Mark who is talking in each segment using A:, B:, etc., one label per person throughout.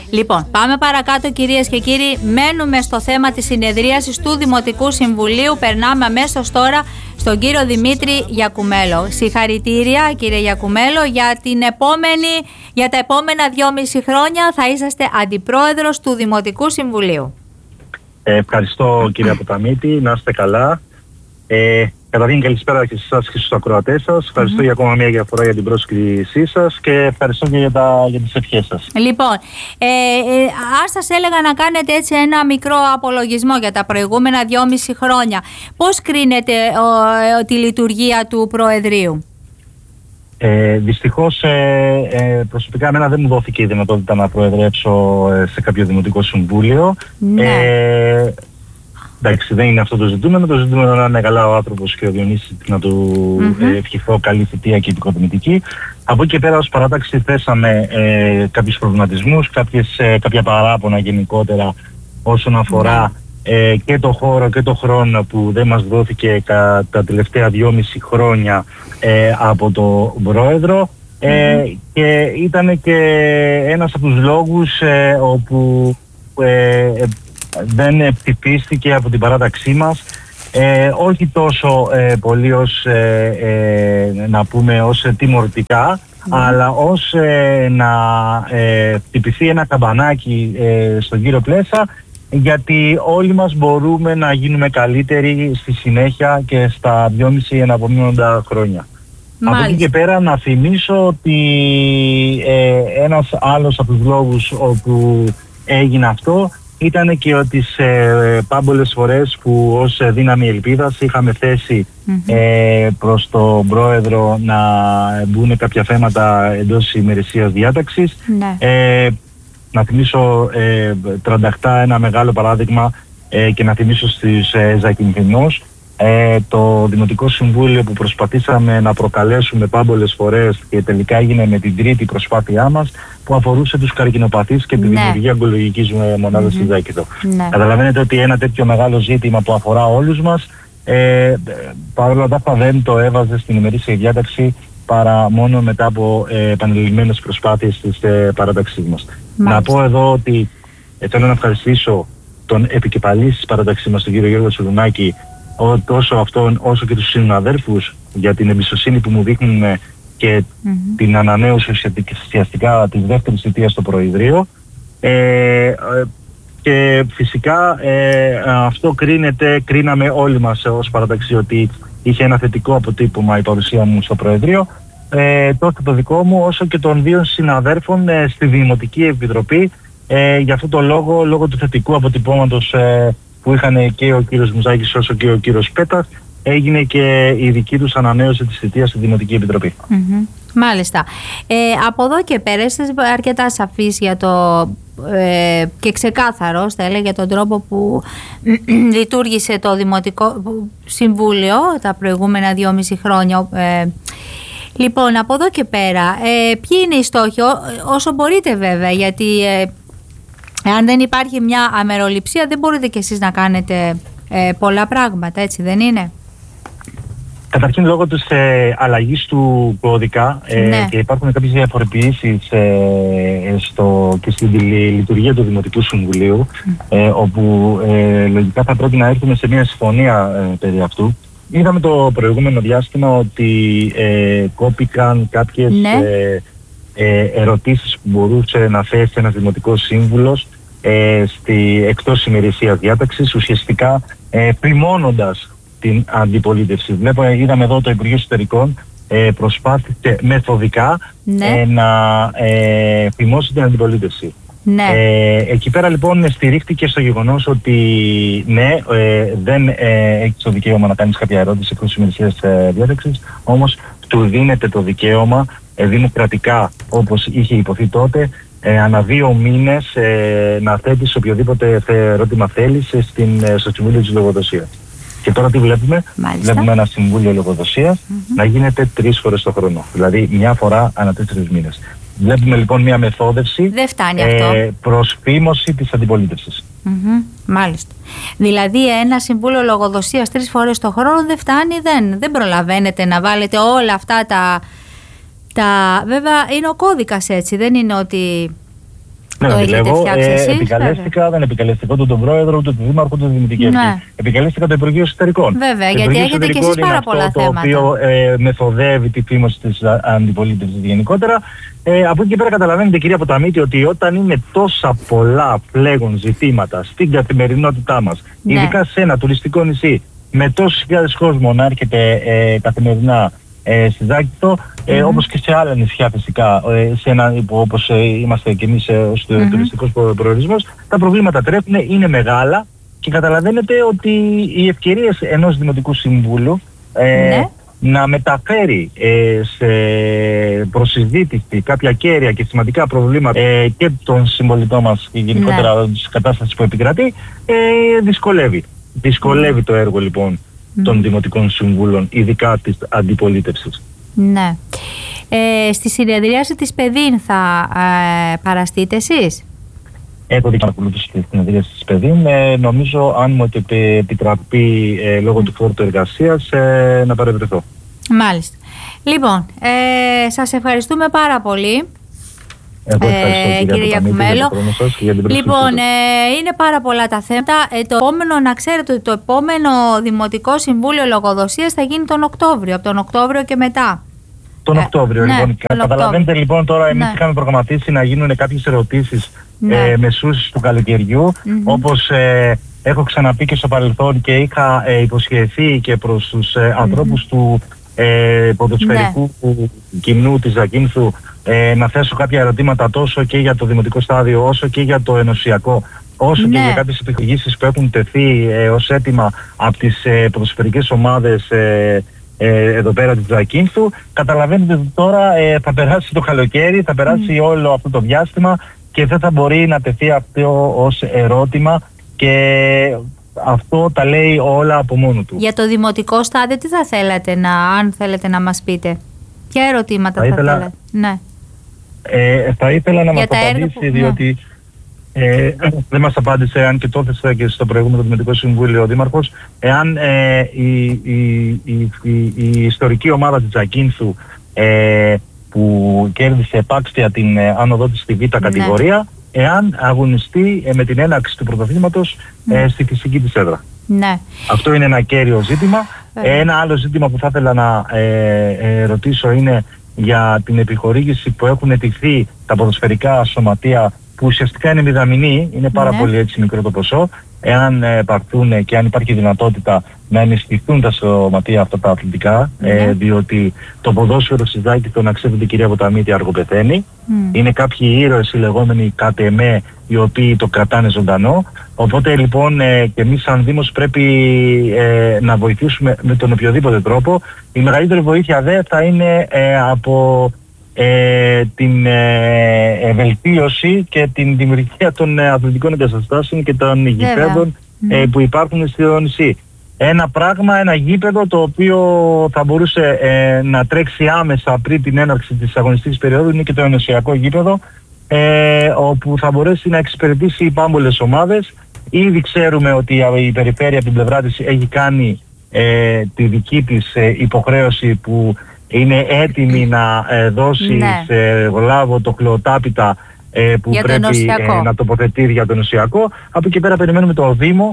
A: Λοιπόν, πάμε παρακάτω, κυρίες και κύριοι. Μένουμε στο θέμα της συνεδρίασης του Δημοτικού Συμβουλίου. Περνάμε αμέσως τώρα στον κύριο Δημήτρη Γιακουμέλο. Συγχαρητήρια, κύριε Γιακουμέλο, για τα επόμενα 2,5 χρόνια θα είσαστε αντιπρόεδρος του Δημοτικού Συμβουλίου.
B: Ευχαριστώ, κύριε Αποταμίτη, να είστε καλά. Καταρχήν καλησπέρα και σε εσάς και στους ακροατές σας. Ευχαριστώ για ακόμα μια φορά για την πρόσκλησή σας και ευχαριστώ και για τις ευχές σας.
A: Λοιπόν, αν σας έλεγα να κάνετε έτσι ένα μικρό απολογισμό για τα προηγούμενα 2,5 χρόνια, πώς κρίνετε τη λειτουργία του Προεδρείου?
B: Δυστυχώς προσωπικά εμένα δεν μου δόθηκε η δυνατότητα να προεδρεύσω σε κάποιο Δημοτικό Συμβούλιο.
A: Ναι.
B: Εντάξει, δεν είναι αυτό το ζητούμενο. Το ζητούμενο να είναι καλά ο άνθρωπος και ο Διονύσης, να του ευχηθώ καλή θητεία και επικοδομητική. Από εκεί και πέρα ως παράταξη θέσαμε κάποιους προβληματισμούς, κάποια παράπονα γενικότερα όσον αφορά και το χώρο και το χρόνο που δεν μας δόθηκε τα τελευταία 2,5 χρόνια από το Πρόεδρο. Και ήταν και ένας από τους λόγους όπου δεν ψηφίστηκε από την παράταξή μας, όχι τόσο πολύ ως να πούμε ως τιμωρητικά, αλλά ως να χτυπηθεί ένα καμπανάκι στον κύριο Πλέσα, γιατί όλοι μας μπορούμε να γίνουμε καλύτεροι στη συνέχεια και στα 2,5 εναπομείνοντα χρόνια. Από εκεί και πέρα να θυμίσω ότι ένας άλλος από τους λόγους όπου έγινε αυτό ήταν και ότι σε πάμπολες φορές που ως δύναμη ελπίδας είχαμε θέσει προς τον Πρόεδρο να μπουν κάποια θέματα εντός της ημερησίας διάταξης. Να θυμίσω τρανταχτά ένα μεγάλο παράδειγμα και να θυμίσω στις Ζακυνθινούς το Δημοτικό Συμβούλιο που προσπαθήσαμε να προκαλέσουμε πάμπολες φορές και τελικά έγινε με την τρίτη προσπάθειά μας, που αφορούσε τους καρκινοπαθείς και τη δημιουργία ογκολογικής μονάδας στη Ζάκυνθο. Καταλαβαίνετε ότι ένα τέτοιο μεγάλο ζήτημα που αφορά όλους μας, παρόλα αυτά δεν το έβαζε στην ημερήσια διάταξη παρά μόνο μετά από επανειλημμένες προσπάθειες της παράταξής μας. Να πω εδώ ότι θέλω να ευχαριστήσω τον επικεφαλής της παράταξής μας, τον κύριο Γιώργο Σουλουνάκη, τόσο αυτόν όσο και τους συναδέρφους για την εμπιστοσύνη που μου δείχνουν και την ανανέωση ουσιαστικά της δεύτερης θητείας στο Προεδρείο. Και φυσικά αυτό κρίναμε όλοι μας ως παράταξη ότι είχε ένα θετικό αποτύπωμα η παρουσία μου στο Προεδρείο, τόσο το δικό μου όσο και των δύο συναδέρφων στη Δημοτική Επιτροπή. Για αυτό το λόγω του θετικού αποτυπώματος που είχαν και ο κύριος Μουζάκης όσο και ο κύριος Πέτας, έγινε και η δική τους ανανέωση της θητείας στη Δημοτική Επιτροπή.
A: Μάλιστα. Από εδώ και πέρα είστε αρκετά σαφείς για το και ξεκάθαρος, θα έλεγα, για τον τρόπο που λειτουργήσε το Δημοτικό Συμβούλιο τα προηγούμενα 2,5 χρόνια. Λοιπόν, από εδώ και πέρα, ποιοι είναι οι στόχοι, όσο μπορείτε βέβαια, γιατί αν δεν υπάρχει μια αμεροληψία δεν μπορείτε κι εσείς να κάνετε πολλά πράγματα, έτσι δεν είναι?
B: Καταρχήν λόγω της αλλαγής του κώδικα και υπάρχουν κάποιες διαφοροποιήσεις και στην λειτουργία του Δημοτικού Συμβουλίου, όπου λογικά θα πρέπει να έρθουμε σε μια συμφωνία περί αυτού. Είδαμε το προηγούμενο διάστημα ότι κόπηκαν κάποιες ερωτήσεις που μπορούσε να θέσει ένας Δημοτικός Σύμβουλος εκτός ημερησίας διάταξης, ουσιαστικά πριμώνοντας την αντιπολίτευση. Είδαμε εδώ το Υπουργείο Εσωτερικών προσπάθησε μεθοδικά να πριμώσει την αντιπολίτευση. Εκεί πέρα λοιπόν στηρίχτηκε στο γεγονός ότι δεν έχεις το δικαίωμα να κάνεις κάποια ερώτηση εκτός ημερησίας διάταξης, όμως του δίνεται το δικαίωμα δημοκρατικά, όπως είχε υποθεί τότε, ανά 2 μήνες να θέτεις οποιοδήποτε ερώτημα θέλεις στο Συμβούλιο της Λογοδοσίας. Και τώρα τι βλέπουμε? Βλέπουμε ένα Συμβούλιο Λογοδοσίας να γίνεται 3 φορές το χρόνο, δηλαδή μια φορά ανά 4 μήνες. Βλέπουμε λοιπόν μια μεθόδευση προς φήμωση της αντιπολίτευσης.
A: Μάλιστα. Δηλαδή ένα Συμβούλιο Λογοδοσίας 3 φορές το χρόνο δεν φτάνει, δεν προλαβαίνετε να βάλετε όλα αυτά τα... Βέβαια είναι ο κώδικας, έτσι, δεν είναι ότι
B: Ναι, λέγω, επικαλέστηκα, δεν επικαλέστηκα ούτε τον πρόεδρο, ούτε τον δήμαρχο, ούτε τον δημοτική αρχή.
A: Ναι.
B: Επικαλέστηκα το Υπουργείο Εσωτερικών.
A: Βέβαια, γιατί έχετε και εσείς πάρα πολλά θέματα.
B: Το οποίο μεθοδεύει τη φήμωση της αντιπολίτευσης γενικότερα. Από εκεί και πέρα καταλαβαίνετε, κυρία Ποταμίτη, ότι όταν είναι τόσα πολλά πλέον ζητήματα στην καθημερινότητά μας, ναι, ειδικά σε ένα τουριστικό νησί, με τόσους χιλιάδες κόσμο να έρχεται καθημερινά στη Ζάκυνθο, όπως και σε άλλα νησιά φυσικά, σε ένα, όπως είμαστε και εμείς ως τουριστικός προορισμός, τα προβλήματα τρέχουν, είναι μεγάλα και καταλαβαίνετε ότι οι ευκαιρίες ενός Δημοτικού Συμβούλου να μεταφέρει σε προσυζήτηση κάποια κέρια και σημαντικά προβλήματα και των συμπολιτών μας και γενικότερα της κατάστασης που επικρατεί, δυσκολεύει. Δυσκολεύει το έργο λοιπόν των Δημοτικών Συμβούλων, ειδικά της αντιπολίτευσης.
A: Ναι. Στη συνεδρίαση της ΠΕΔΗΝ θα παραστείτε εσείς?
B: Έχω δει να ακολουθήσω τη συνεδρίαση της ΠΕΔΗΝ. Νομίζω, αν μου επιτραπεί λόγω του φόρτου εργασίας, να παρευρεθώ.
A: Μάλιστα. Λοιπόν, σας ευχαριστούμε πάρα πολύ. Κύριε Γιακουμέλο. Λοιπόν, είναι πάρα πολλά τα θέματα. Το επόμενο, να ξέρετε ότι το επόμενο Δημοτικό Συμβούλιο Λογοδοσίας θα γίνει τον Οκτώβριο, από τον Οκτώβριο και μετά.
B: Τον Οκτώβριο, λοιπόν. Καταλαβαίνετε λοιπόν τώρα, εμείς είχαμε προγραμματίσει να γίνουν κάποιες ερωτήσεις μεσούς του καλοκαιριού, όπως έχω ξαναπεί και στο παρελθόν και είχα υποσχεθεί και προς τους ανθρώπους του ποδοσφαιρικού κοινού της Ζακύνθου να θέσω κάποια ερωτήματα τόσο και για το δημοτικό στάδιο, όσο και για το ενωσιακό, όσο και για κάποιες επιχορηγήσεις που έχουν τεθεί ως αίτημα από τις ποδοσφαιρικές ομάδες εδώ πέρα της Ζακύνθου. Καταλαβαίνετε ότι τώρα θα περάσει το καλοκαίρι, θα περάσει όλο αυτό το διάστημα και δεν θα μπορεί να τεθεί αυτό ως ερώτημα, και αυτό τα λέει όλα από μόνο του. Για
A: το δημοτικό στάδιο τι θα θέλατε αν θέλετε να μας πείτε? Ποια ερωτήματα θα θέλατε? Ναι.
B: Θα ήθελα να μας απαντήσει, διότι δεν μας απάντησε, αν και το έθεσα και στο προηγούμενο Δημοτικό Συμβούλιο ο Δήμαρχος, εάν η ιστορική ομάδα της Ζακύνθου που κέρδισε επάξια την άνοδό της στη Β' κατηγορία, εάν αγωνιστεί με την έναρξη του πρωταθλήματος στη φυσική της έδρα.
A: Ναι.
B: Αυτό είναι ένα κέριο ζήτημα. Ένα άλλο ζήτημα που θα ήθελα να ρωτήσω είναι για την επιχορήγηση που έχουν αιτηθεί τα ποδοσφαιρικά σωματεία, που ουσιαστικά είναι μηδαμινή, είναι πάρα πολύ έτσι μικρό το ποσό. Εάν πάρθουν και αν υπάρχει δυνατότητα να ενισχυθούν τα σωματεία αυτά τα αθλητικά, διότι το ποδόσφαιρο στη Ζάκυνθο, να ξέρετε κυρία Ποταμίτη, αργοπεθαίνει. Είναι κάποιοι ήρωες οι λεγόμενοι κατ' εμέ, οι οποίοι το κρατάνε ζωντανό. Οπότε λοιπόν και εμείς σαν Δήμος πρέπει να βοηθήσουμε με τον οποιοδήποτε τρόπο. Η μεγαλύτερη βοήθεια δε θα είναι από την βελτίωση και την δημιουργία των αθλητικών εγκαταστάσεων και των γηπέδων που υπάρχουν στο νησί. Ένα γήπεδο το οποίο θα μπορούσε να τρέξει άμεσα πριν την έναρξη της αγωνιστικής περίοδου είναι και το ενωσιακό γήπεδο, όπου θα μπορέσει να εξυπηρετήσει οι πάμπολες ομάδες. Ήδη ξέρουμε ότι η περιφέρεια από την πλευρά της έχει κάνει τη δική της υποχρέωση, που είναι έτοιμη να δώσει σε Γολάβο το χλωοτάπητα που
A: για
B: πρέπει να τοποθετεί για το νοσιακό. Από εκεί πέρα περιμένουμε το Δήμο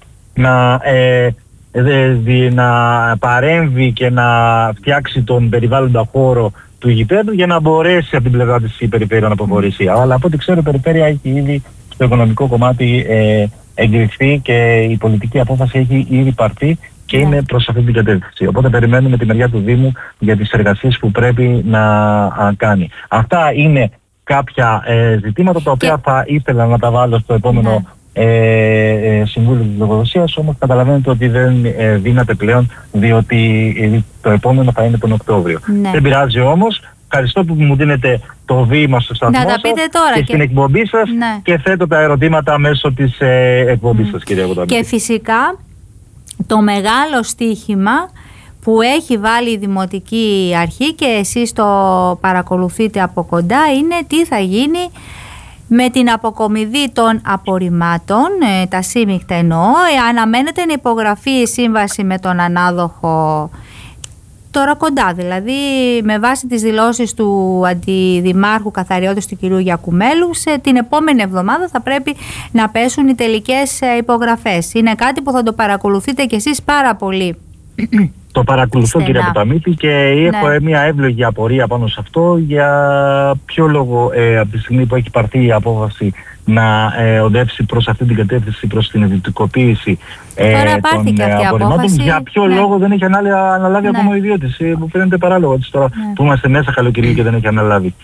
B: να παρέμβει και να φτιάξει τον περιβάλλοντα χώρο του γηπέδου για να μπορέσει από την πλευρά της η περιφέρεια να προχωρήσει. Αλλά από ό,τι ξέρω η περιφέρεια έχει ήδη στο οικονομικό κομμάτι εγκριθεί και η πολιτική απόφαση έχει ήδη πάρθει και είναι προς αυτή την κατεύθυνση. Οπότε περιμένουμε τη μεριά του Δήμου για τις εργασίες που πρέπει να κάνει. Αυτά είναι κάποια ζητήματα τα οποία θα ήθελα να τα βάλω στο επόμενο Συμβούλιο της Λογοδοσίας, όμως καταλαβαίνετε ότι δεν δύναται πλέον, διότι το επόμενο θα είναι τον Οκτώβριο. Δεν πειράζει όμως. Ευχαριστώ που μου δίνετε το βήμα στο σταθμό σας και στην εκπομπή σας και θέτω τα ερωτήματα μέσω της εκπομπής σας, κυρία Ποταμίτη.
A: Και φυσικά το μεγάλο στίχημα που έχει βάλει η Δημοτική Αρχή και εσείς το παρακολουθείτε από κοντά είναι τι θα γίνει με την αποκομιδή των απορριμμάτων, τα σύμμιχτα εννοώ. Αναμένεται να υπογραφεί η σύμβαση με τον ανάδοχο τώρα κοντά. Δηλαδή, με βάση τις δηλώσεις του Αντιδημάρχου Καθαριώτης του κυρίου Γιακουμέλου, την επόμενη εβδομάδα θα πρέπει να πέσουν οι τελικές υπογραφές. Είναι κάτι που θα το παρακολουθείτε κι εσείς πάρα πολύ.
B: Το παρακολουθώ, κύριε Ποταμίτη, και έχω μια εύλογη απορία πάνω σε αυτό. Για ποιο λόγο από τη στιγμή που έχει πάρθει η απόφαση να οδεύσει προς αυτή την κατεύθυνση, προς την ιδιωτικοποίηση των απορριμμάτων, για ποιο λόγο δεν έχει αναλάβει ακόμα ο ιδιώτης, που φαίνεται παράλογο τώρα που είμαστε μέσα καλοκαιρίου και δεν έχει αναλάβει.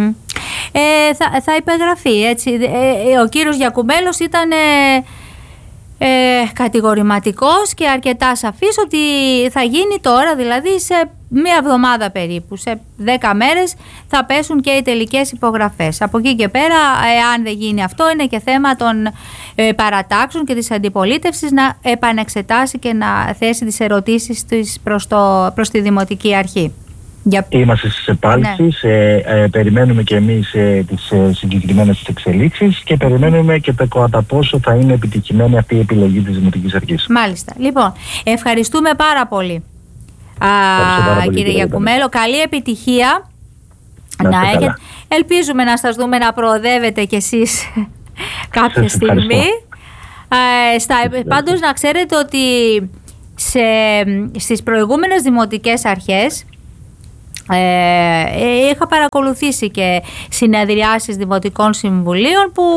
A: Θα υπεγραφεί, έτσι. Ο κύριος Γιακουμέλος ήταν κατηγορηματικός και αρκετά σαφής ότι θα γίνει τώρα, δηλαδή σε μία εβδομάδα περίπου, σε 10 μέρες θα πέσουν και οι τελικές υπογραφές. Από εκεί και πέρα, αν δεν γίνει αυτό, είναι και θέμα των παρατάξεων και της αντιπολίτευσης να επανεξετάσει και να θέσει τις ερωτήσεις της προς τη Δημοτική Αρχή.
B: Είμαστε στις επάλξεις, περιμένουμε και εμείς τις συγκεκριμένες εξελίξεις και περιμένουμε και το κατά πόσο θα είναι επιτυχημένη αυτή η επιλογή της Δημοτικής Αρχής.
A: Μάλιστα. Λοιπόν, ευχαριστούμε πάρα πολύ, κύριε Γιακουμέλο. Καλή επιτυχία να έχετε. Ελπίζουμε να σας δούμε να προοδεύετε κι εσείς κάποια στιγμή. Πάντως να ξέρετε ότι στις προηγούμενες δημοτικές αρχές είχα παρακολουθήσει και συνεδριάσεις δημοτικών συμβουλίων που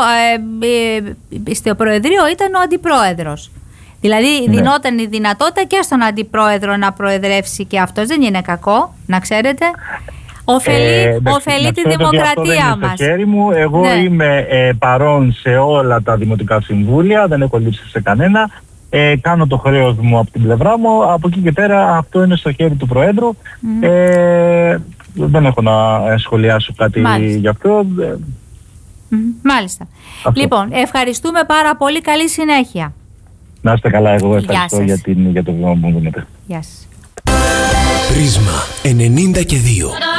A: στο Προεδρείο ήταν ο Αντιπρόεδρος. Δηλαδή δινόταν η δυνατότητα και στον Αντιπρόεδρο να προεδρεύσει και αυτός. Δεν είναι κακό, να ξέρετε. Ωφελεί τη δημοκρατία μας.
B: Στο χέρι μου. Εγώ είμαι παρόν σε όλα τα δημοτικά συμβούλια, δεν έχω λείψει σε κανένα. Κάνω το χρέος μου από την πλευρά μου. Από εκεί και πέρα αυτό είναι στο χέρι του Προέδρου. Δεν έχω να σχολιάσω κάτι γι' αυτό.
A: Μάλιστα. Αυτό. Λοιπόν, ευχαριστούμε πάρα πολύ. Καλή συνέχεια.
B: Να είστε καλά. Εγώ ευχαριστώ για το βήμα που μου δίνετε.
A: Γεια σας.
C: Πρίσμα 92.